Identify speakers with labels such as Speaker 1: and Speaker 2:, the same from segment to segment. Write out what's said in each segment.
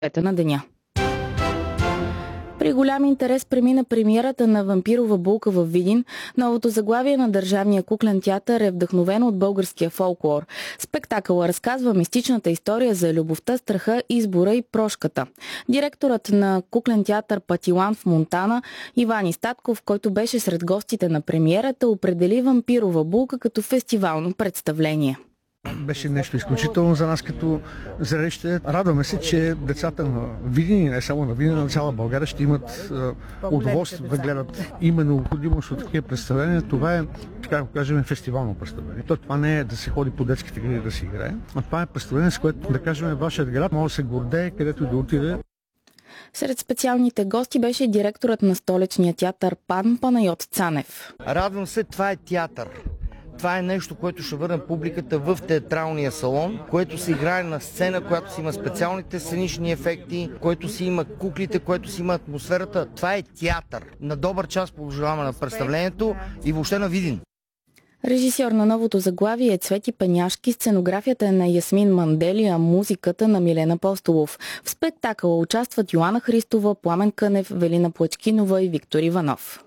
Speaker 1: на деня. При голям интерес премина премиерата на Вампирова булка във Видин. Новото заглавие на Държавния куклен театър е вдъхновено от българския фолклор. Спектакълът разказва мистичната история за любовта, страха, избора и прошката. Директорът на куклен театър Патилан в Монтана, Иван Статков, който беше сред гостите на премиерата, определи Вампирова булка като фестивално представление.
Speaker 2: Беше нещо изключително за нас като зрелище. Радваме се, че децата на Видин и не само на Видин, на цяла България ще имат удоволствие да гледат именно необходимост от такива представления. Това е, така да кажем, фестивално представление. Това не е да се ходи по детските градини да си играе, а това е представление, с което, да кажем, вашият град може да се гордее, където и да отиде.
Speaker 1: Сред специалните гости беше директорът на столичния театър ПАН Панайот Цанев.
Speaker 3: Радвам се, това е театър. Това е нещо, което ще върне публиката в театралния салон, което се играе на сцена, която си има специалните сценични ефекти, което си има куклите, което си има атмосферата. Това е театър. На добър час пожелаваме на представлението и въобще на Видин.
Speaker 1: Режисьор на новото заглавие е Цвети Пеняшки, сценографията е на Ясмин Мандели, а музиката на Милен Апостолов. В спектакъла участват Йоана Христова, Пламен Кънев, Велина Плачкинова и Виктор Иванов.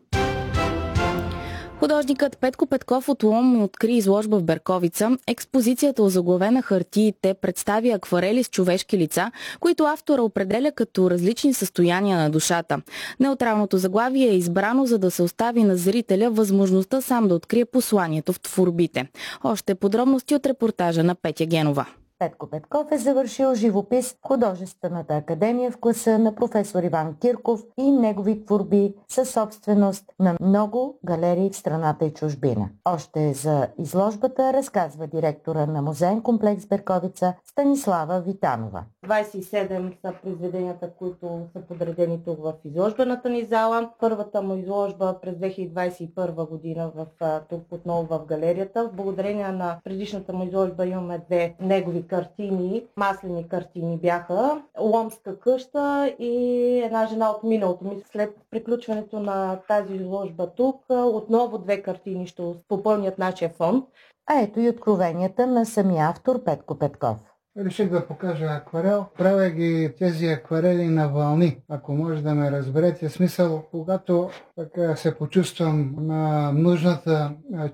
Speaker 1: Художникът Петко Петков от Лом откри изложба в Берковица. Експозицията, озаглавена хартиите, представи акварели с човешки лица, които автора определя като различни състояния на душата. Неутралното заглавие е избрано, за да се остави на зрителя възможността сам да открие посланието в творбите. Още подробности от репортажа на Петя Генова.
Speaker 4: Петко Петков е завършил живопис в Художествената академия в класа на професор Иван Кирков и негови творби са собственост на много галерии в страната и чужбина. Още за изложбата разказва директора на музеен комплекс Берковица Станислава Витанова.
Speaker 5: 27 са произведенията, които са подредени тук в изложбената ни зала. Първата му изложба през 2021 година тук отново в галерията. Благодарение на предишната му изложба имаме две негови картини, маслени картини бяха, Ломска къща и една жена от миналото ми. След приключването на тази изложба тук, отново две картини ще попълнят нашия фонд.
Speaker 4: А ето и откровенията на самия автор Петко Петков.
Speaker 6: Реших да покажа акварел. Правя ги тези акварели на вълни, ако може да ме разберете. Смисъл, когато така се почувствам на нужната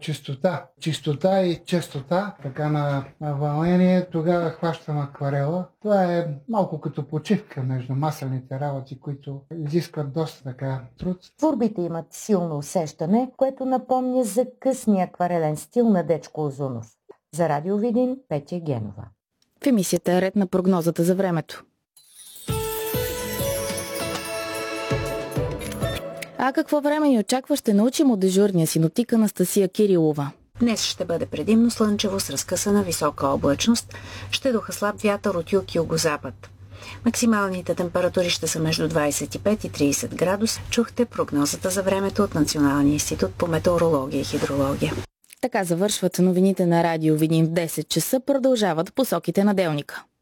Speaker 6: чистота и честота, така на вълнение, тогава хващам акварела. Това е малко като почивка между маслените работи, които изискват доста така труд.
Speaker 4: Творбите имат силно усещане, което напомня за късния акварелен стил на Дечко Озунов. За Радио Видин, Петя Генова.
Speaker 1: В емисията е ред на прогнозата за времето. А какво време ни очаква, ще научим от дежурния синоптик Анастасия Кирилова.
Speaker 7: Днес ще бъде предимно слънчево с разкъсана висока облачност. Ще духа слаб вятър от юг и югозапад. Максималните температури ще са между 25 и 30 градуса. Чухте прогнозата за времето от Националния институт по метеорология и хидрология.
Speaker 1: Така завършват новините на Радио Видин в 10 часа. Продължават посоките на делника.